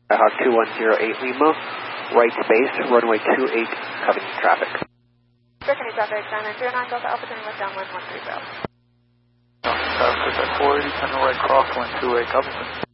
Hawk 2108 Lima, right base, runway 28, covering traffic. Brittany traffic, 9909 Delta Alpha, turning west downwind 130. Traffic at 480, turning right crosswind 28, copy.